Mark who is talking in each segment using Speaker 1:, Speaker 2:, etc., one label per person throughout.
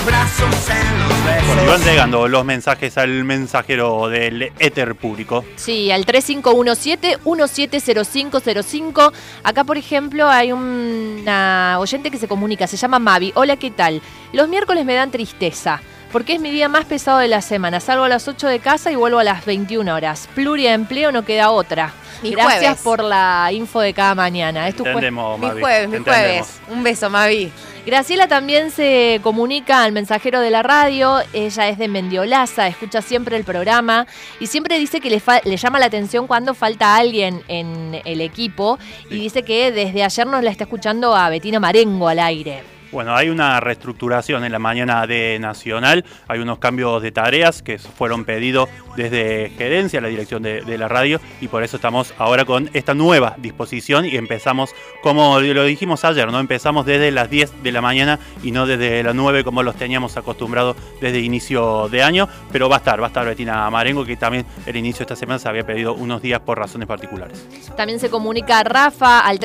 Speaker 1: brazos en los besos.
Speaker 2: Bueno, y van llegando los mensajes al mensajero del éter público.
Speaker 3: Sí, al 3517-170505. Acá, por ejemplo, hay una oyente que se comunica, se llama Mavi. Hola, ¿qué tal? Los miércoles me dan tristeza, porque es mi día más pesado de la semana. Salgo a las 8 de casa y vuelvo a las 21 horas. Pluriempleo, no queda otra. Gracias
Speaker 4: jueves.
Speaker 3: por la info de cada mañana. Es tu
Speaker 2: Entendemos,
Speaker 4: Mi
Speaker 2: Mavi.
Speaker 4: jueves. Un beso, Mavi.
Speaker 3: Graciela también se comunica al mensajero de la radio. Ella es de Mendiolaza, escucha siempre el programa y siempre dice que le llama la atención cuando falta alguien en el equipo.
Speaker 2: Sí.
Speaker 3: Y dice que desde ayer nos la está escuchando a Betina Marengo al aire.
Speaker 2: Bueno, hay una reestructuración en la mañana de Nacional, hay unos cambios de tareas que fueron pedidos desde gerencia, la dirección de la radio, y por eso estamos ahora con esta nueva disposición y empezamos, como lo dijimos ayer, ¿no? Empezamos desde las 10 de la mañana y no desde las 9 como los teníamos acostumbrados desde inicio de año, pero va a estar Betina Marengo, que también el inicio de esta semana se había pedido unos días por razones particulares.
Speaker 3: También se comunica Rafa al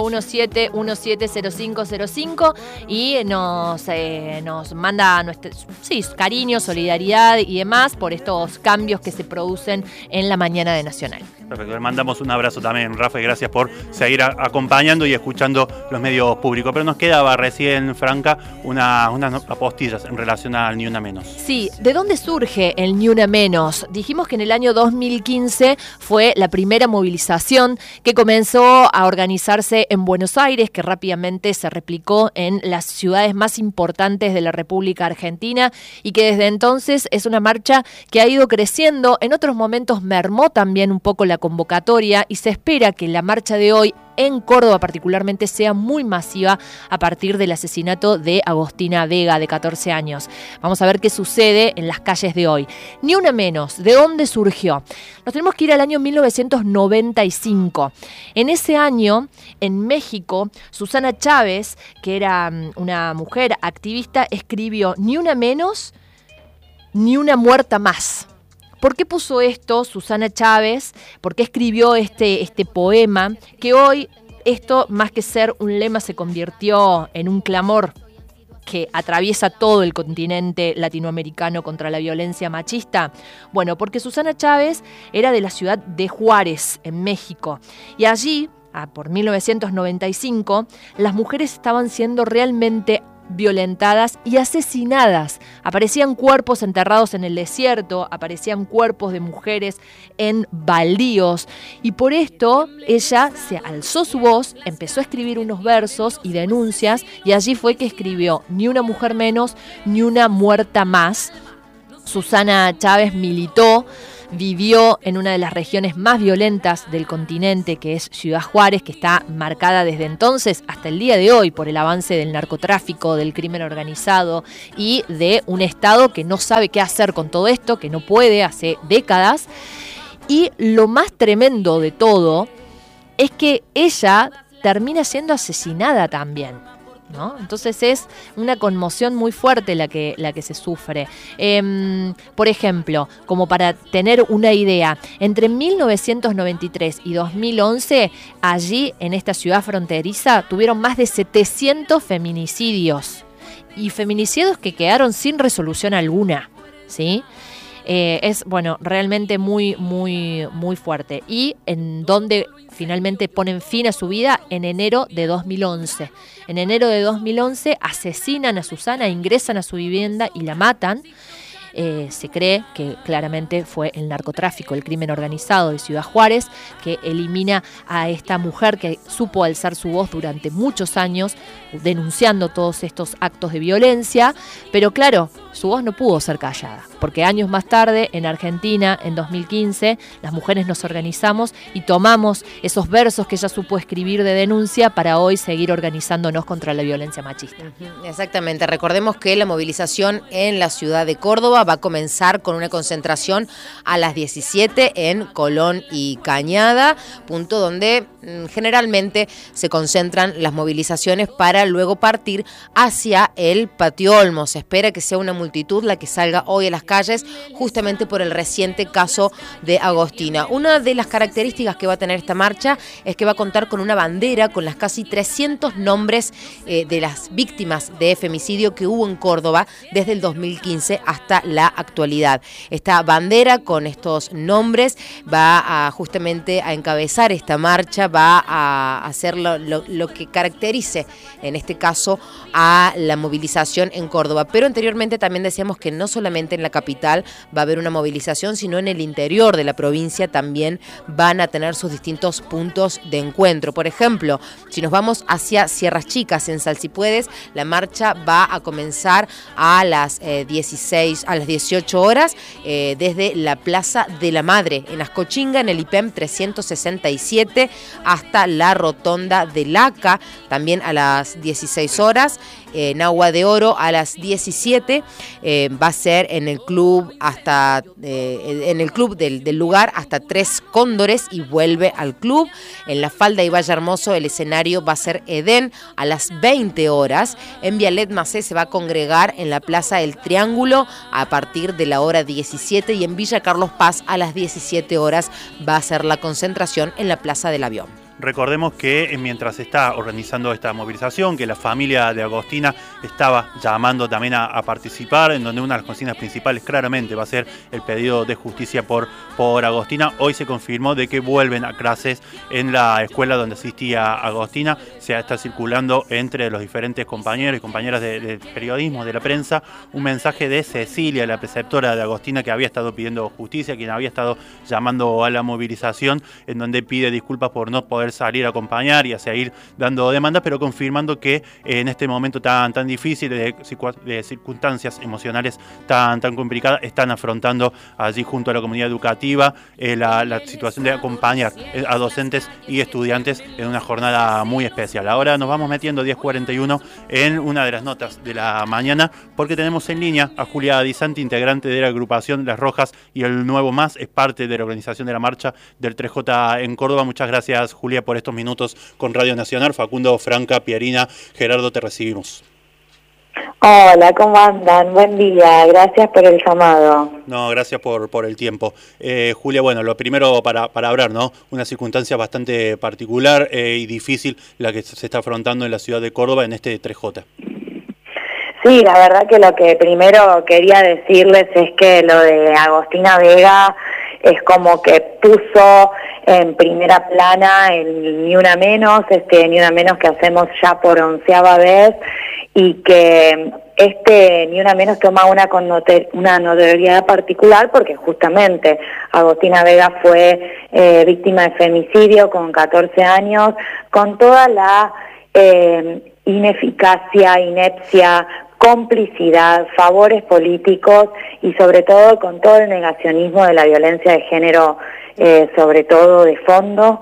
Speaker 3: 3517-170505 y nos manda cariño, solidaridad y demás por estos cambios que se producen en la mañana de Nacional.
Speaker 2: Perfecto, le mandamos un abrazo también, Rafa, y gracias por seguir acompañando y escuchando los medios públicos. Pero nos quedaba recién, Franca, unas apostillas en relación al Ni Una Menos.
Speaker 3: Sí, ¿de dónde surge el Ni Una Menos? Dijimos que en el año 2015 fue la primera movilización que comenzó a organizarse en Buenos Aires, que rápidamente se replicó en las ciudades más importantes de la República Argentina y que desde entonces es una marcha que ha ido creciendo. En otros momentos mermó también un poco la convocatoria y se espera que la marcha de hoy en Córdoba particularmente sea muy masiva a partir del asesinato de Agostina Vega, de 14 años. Vamos a ver qué sucede en las calles de hoy. Ni una menos, ¿de dónde surgió? Nos tenemos que ir al año 1995. En ese año, en México, Susana Chávez, que era una mujer activista, escribió Ni una menos, ni una muerta más. ¿Por qué puso esto Susana Chávez? ¿Por qué escribió este poema? Que hoy esto, más que ser un lema, se convirtió en un clamor que atraviesa todo el continente latinoamericano contra la violencia machista. Bueno, porque Susana Chávez era de la ciudad de Juárez, en México. Y allí, por 1995, las mujeres estaban siendo realmente violentadas y asesinadas. Aparecían cuerpos enterrados en el desierto, aparecían cuerpos de mujeres en baldíos y por esto ella se alzó su voz, empezó a escribir unos versos y denuncias y allí fue que escribió Ni una mujer menos, ni una muerta más. Susana Chávez militó, vivió en una de las regiones más violentas del continente, que es Ciudad Juárez, que está marcada desde entonces hasta el día de hoy por el avance del narcotráfico, del crimen organizado y de un Estado que no sabe qué hacer con todo esto, que no puede hace décadas. Y lo más tremendo de todo es que ella termina siendo asesinada también, ¿no? Entonces es una conmoción muy fuerte la que se sufre. Por ejemplo, como para tener una idea, entre 1993 y 2011, allí en esta ciudad fronteriza tuvieron más de 700 feminicidios y feminicidios que quedaron sin resolución alguna, ¿sí? Es, bueno, realmente muy, muy, muy fuerte. Y en donde finalmente ponen fin a su vida en enero de 2011. En enero de 2011 asesinan a Susana, ingresan a su vivienda y la matan. Se cree que claramente fue el narcotráfico, el crimen organizado de Ciudad Juárez, que elimina a esta mujer que supo alzar su voz durante muchos años, denunciando todos estos actos de violencia. Pero claro, su voz no pudo ser callada, porque años más tarde, en Argentina, en 2015, las mujeres nos organizamos y tomamos esos versos que ella supo escribir de denuncia para hoy seguir organizándonos contra la violencia machista.
Speaker 4: Exactamente, recordemos que la movilización en la ciudad de Córdoba va a comenzar con una concentración a las 17 en Colón y Cañada, punto donde generalmente se concentran las movilizaciones para luego partir hacia el Patio Olmos. Se espera que sea una multitud multitud la que salga hoy a las calles, justamente por el reciente caso de Agostina. Una de las características que va a tener esta marcha es que va a contar con una bandera con las casi 300 nombres de las víctimas de femicidio que hubo en Córdoba desde el 2015 hasta la actualidad. Esta bandera con estos nombres va a justamente a encabezar esta marcha, va a hacer lo que caracterice en este caso a la movilización en Córdoba. Pero anteriormente también decíamos que no solamente en la capital va a haber una movilización, sino en el interior de la provincia también van a tener sus distintos puntos de encuentro. Por ejemplo, si nos vamos hacia Sierras Chicas, en Salsipuedes, la marcha va a comenzar a las 18 horas desde la Plaza de la Madre, en Ascochinga, en el IPEM 367, hasta la Rotonda de Laca, también a las 16 horas. En Agua de Oro a las 17 va a ser en el club del lugar hasta Tres Cóndores y vuelve al club. En La Falda y Valle Hermoso el escenario va a ser Edén a las 20 horas. En Vialet Macé se va a congregar en la Plaza El Triángulo a partir de la hora 17 y en Villa Carlos Paz a las 17 horas va a ser la concentración en la Plaza del Avión.
Speaker 2: Recordemos que mientras se está organizando esta movilización, que la familia de Agostina estaba llamando también a participar, en donde una de las consignas principales claramente va a ser el pedido de justicia por Agostina. Hoy se confirmó de que vuelven a clases en la escuela donde asistía Agostina. Se está circulando entre los diferentes compañeros y compañeras de periodismo, de la prensa, un mensaje de Cecilia, la preceptora de Agostina, que había estado pidiendo justicia, quien había estado llamando a la movilización, en donde pide disculpas por no poder salir a acompañar y a seguir dando demandas, pero confirmando que en este momento tan difícil, de circunstancias emocionales tan complicadas, están afrontando allí junto a la comunidad educativa la situación de acompañar a docentes y estudiantes en una jornada muy especial. Ahora nos vamos metiendo 10:41 en una de las notas de la mañana, porque tenemos en línea a Julia Di Santi, integrante de la agrupación Las Rojas y el Nuevo Más, es parte de la organización de la marcha del 3J en Córdoba. Muchas gracias, Julia, por estos minutos con Radio Nacional. Facundo, Franca, Pierina, Gerardo, te recibimos.
Speaker 1: Hola, ¿cómo andan? Buen día, gracias por el llamado.
Speaker 2: No, gracias por el tiempo. Julia, bueno, lo primero para hablar, ¿no? Una circunstancia bastante particular y difícil la que se está afrontando en la ciudad de Córdoba en este 3J.
Speaker 1: Sí, la verdad que lo que primero quería decirles es que lo de Agostina Vega es como que puso en primera plana el Ni Una Menos, Ni Una Menos que hacemos ya por 11ª vez, y que Ni Una Menos toma una notoriedad particular porque justamente Agostina Vega fue víctima de femicidio con 14 años, con toda la ineficacia, inepcia, complicidad, favores políticos y sobre todo con todo el negacionismo de la violencia de género, sobre todo de fondo.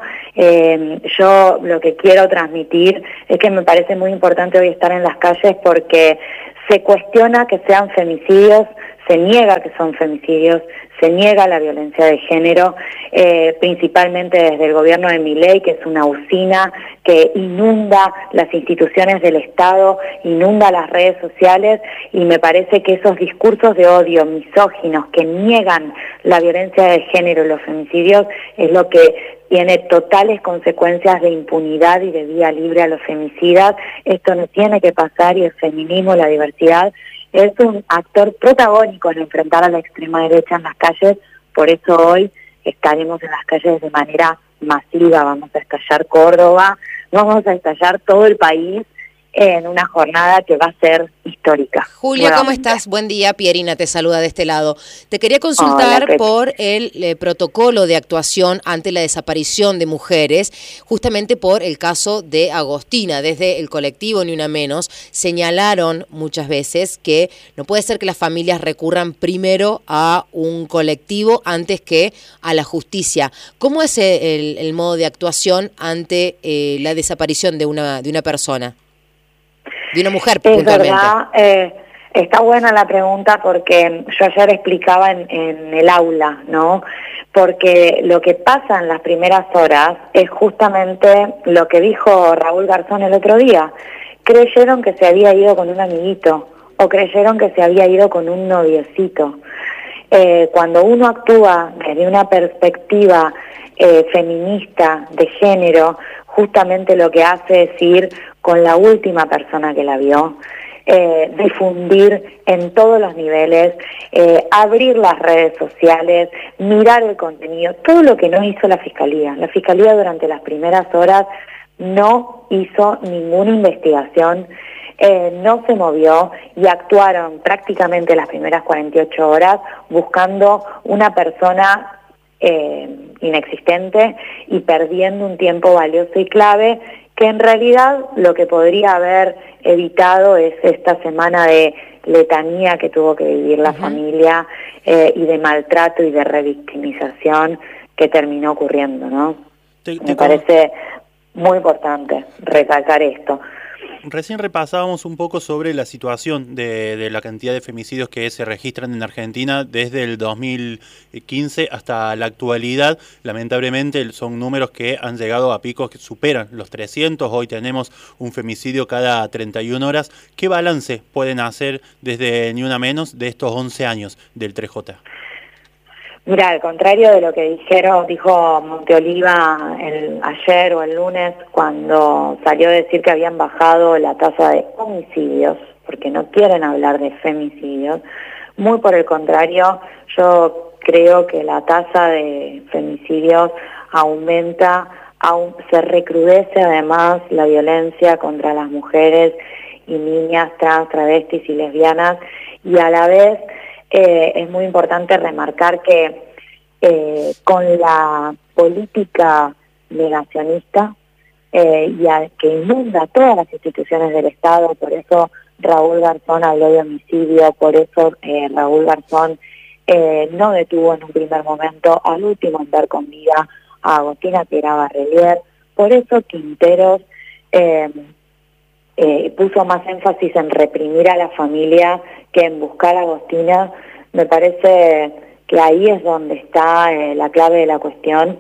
Speaker 1: Yo lo que quiero transmitir es que me parece muy importante hoy estar en las calles porque se cuestiona que sean femicidios, se niega que son femicidios, se niega la violencia de género, principalmente desde el gobierno de Milei, que es una usina que inunda las instituciones del Estado, inunda las redes sociales, y me parece que esos discursos de odio misóginos que niegan la violencia de género y los femicidios es lo que tiene totales consecuencias de impunidad y de vía libre a los femicidas. Esto no tiene que pasar, y el feminismo, la diversidad, es un actor protagónico en enfrentar a la extrema derecha en las calles. Por eso hoy estaremos en las calles de manera masiva. Vamos a estallar Córdoba, vamos a estallar todo el país en una jornada que va a ser histórica.
Speaker 4: Julia, ¿cómo estás? Buen día, Pierina te saluda de este lado. Te quería consultar por el protocolo de actuación ante la desaparición de mujeres, justamente por el caso de Agostina. Desde el colectivo Ni Una Menos señalaron muchas veces que no puede ser que las familias recurran primero a un colectivo antes que a la justicia. ¿Cómo es el modo de actuación ante la desaparición de una persona? De una mujer, puntualmente. Es
Speaker 1: verdad, está buena la pregunta porque yo ayer explicaba en el aula, ¿no? Porque lo que pasa en las primeras horas es justamente lo que dijo Raúl Garzón el otro día. Creyeron que se había ido con un amiguito o creyeron que se había ido con un noviecito. Cuando uno actúa desde una perspectiva feminista, de género, justamente lo que hace es ir con la última persona que la vio, difundir en todos los niveles, abrir las redes sociales, mirar el contenido, todo lo que no hizo la Fiscalía. La Fiscalía durante las primeras horas no hizo ninguna investigación, no se movió y actuaron prácticamente las primeras 48 horas buscando una persona inexistente y perdiendo un tiempo valioso y clave que en realidad lo que podría haber evitado es esta semana de letanía que tuvo que vivir la familia y de maltrato y de revictimización que terminó ocurriendo, ¿no? Me parece muy importante recalcar esto.
Speaker 2: Recién repasábamos un poco sobre la situación de la cantidad de femicidios que se registran en Argentina desde el 2015 hasta la actualidad. Lamentablemente son números que han llegado a picos que superan los 300. Hoy tenemos un femicidio cada 31 horas. ¿Qué balance pueden hacer desde Ni Una Menos de estos 11 años del 3J?
Speaker 1: Mira, al contrario de lo que dijo Monteoliva ayer o el lunes, cuando salió a decir que habían bajado la tasa de homicidios, porque no quieren hablar de femicidios, muy por el contrario, yo creo que la tasa de femicidios aumenta, se recrudece además la violencia contra las mujeres y niñas trans, travestis y lesbianas, y a la vez es muy importante remarcar que con la política negacionista que inunda todas las instituciones del Estado, por eso Raúl Garzón habló de homicidio, por eso Raúl Garzón no detuvo en un primer momento al último en dar con vida a Agostina Piera Barrelier, por eso Quinteros puso más énfasis en reprimir a la familia que en buscar a Agostina. Me parece que ahí es donde está la clave de la cuestión.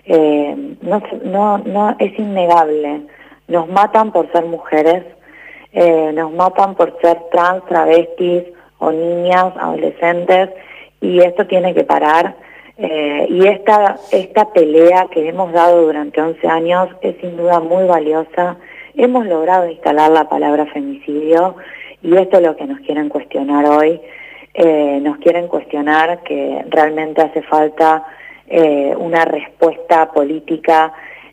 Speaker 1: No es innegable. Nos matan por ser mujeres, nos matan por ser trans, travestis o niñas, adolescentes, y esto tiene que parar. Y esta pelea que hemos dado durante 11 años es sin duda muy valiosa. Hemos logrado instalar la palabra femicidio y esto es lo que nos quieren cuestionar hoy. Nos quieren cuestionar que realmente hace falta una respuesta política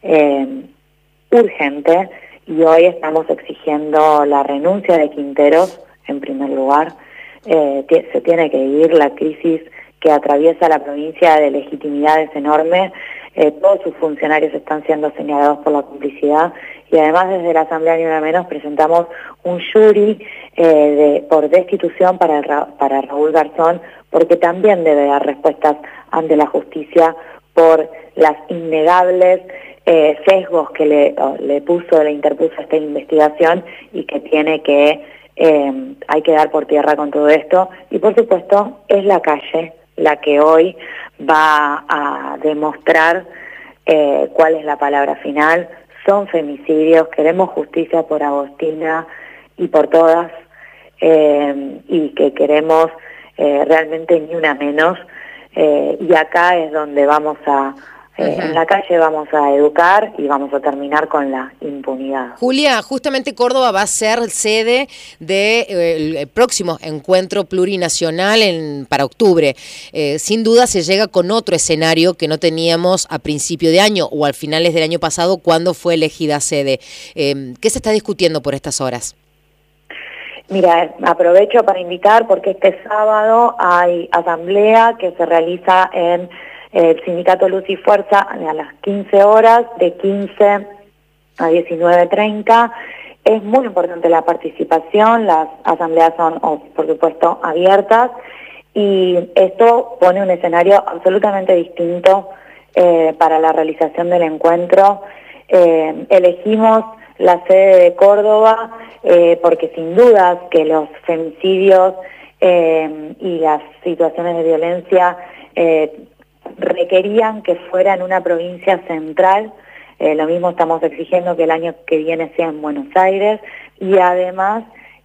Speaker 1: urgente, y hoy estamos exigiendo la renuncia de Quinteros en primer lugar. Se tiene que ir, la crisis que atraviesa la provincia de legitimidad es enorme. Todos sus funcionarios están siendo señalados por la complicidad, y además desde la Asamblea Ni Una Menos presentamos un jury por destitución para Raúl Garzón, porque también debe dar respuestas ante la justicia por las innegables sesgos que le interpuso esta investigación, y que hay que dar por tierra con todo esto. Y por supuesto es la calle la que hoy va a demostrar cuál es la palabra final. Son femicidios, queremos justicia por Agostina y por todas, y que queremos realmente Ni Una Menos, y acá es donde vamos en la calle vamos a educar y vamos a terminar con la impunidad.
Speaker 4: Julia, justamente Córdoba va a ser sede del próximo encuentro plurinacional para octubre. Sin duda se llega con otro escenario que no teníamos a principio de año o al finales del año pasado cuando fue elegida sede. ¿Qué se está discutiendo por estas horas?
Speaker 1: Mira, aprovecho para invitar porque este sábado hay asamblea que se realiza en el Sindicato Luz y Fuerza a las 15 horas, de 15 a 19:30. Es muy importante la participación, las asambleas son, por supuesto, abiertas, y esto pone un escenario absolutamente distinto para la realización del encuentro. Elegimos la sede de Córdoba porque sin dudas que los femicidios y las situaciones de violencia requerían que fuera en una provincia central. Lo mismo estamos exigiendo que el año que viene sea en Buenos Aires, y además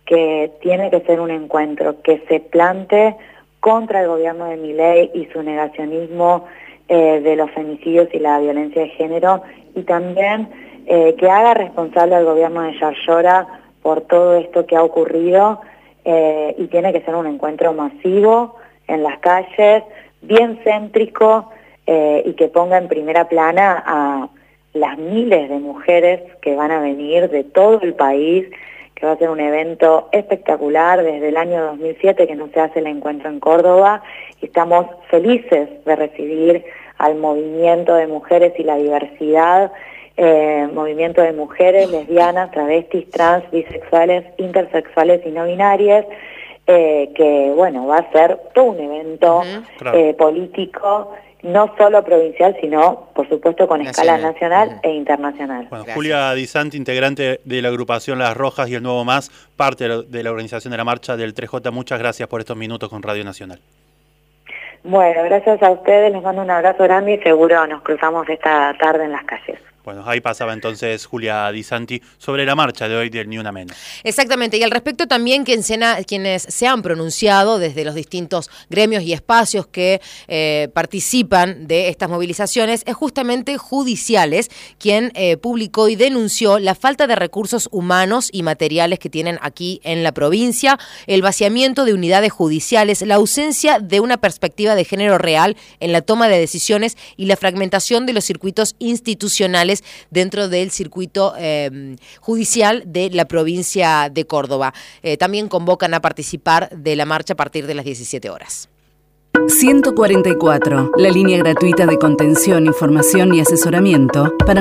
Speaker 1: que tiene que ser un encuentro que se plante contra el gobierno de Milei y su negacionismo de los femicidios y la violencia de género, y también que haga responsable al gobierno de Yarlora por todo esto que ha ocurrido, y tiene que ser un encuentro masivo en las calles, bien céntrico, y que ponga en primera plana a las miles de mujeres que van a venir de todo el país, que va a ser un evento espectacular. Desde el año 2007 que no se hace el encuentro en Córdoba, y estamos felices de recibir al movimiento de mujeres y la diversidad, movimiento de mujeres, lesbianas, travestis, trans, bisexuales, intersexuales y no binarias, que bueno, va a ser todo un evento político, no solo provincial, sino, por supuesto, con escala nacional e internacional.
Speaker 2: Bueno, Julia Di Santi, integrante de la agrupación Las Rojas y el Nuevo Más, parte de la organización de la marcha del 3J, muchas gracias por estos minutos con Radio Nacional.
Speaker 1: Bueno, gracias a ustedes, les mando un abrazo grande y seguro nos cruzamos esta tarde en las calles.
Speaker 2: Bueno, ahí pasaba entonces Julia Di Santi sobre la marcha de hoy del Ni Una Menos.
Speaker 4: Exactamente, y al respecto también quienes se han pronunciado desde los distintos gremios y espacios que participan de estas movilizaciones es justamente Judiciales, quien publicó y denunció la falta de recursos humanos y materiales que tienen aquí en la provincia, el vaciamiento de unidades judiciales, la ausencia de una perspectiva de género real en la toma de decisiones y la fragmentación de los circuitos institucionales dentro del circuito judicial de la provincia de Córdoba. También convocan a participar de la marcha a partir de las 17 horas.
Speaker 5: 144, la línea gratuita de contención, información y asesoramiento para